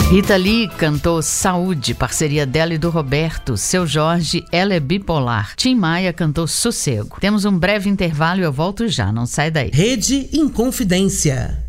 Rita Lee cantou Saúde, parceria dela e do Roberto. Seu Jorge, Ela é Bipolar. Tim Maia cantou Sossego. Temos um breve intervalo e eu volto já, não sai daí. Rede Inconfidência.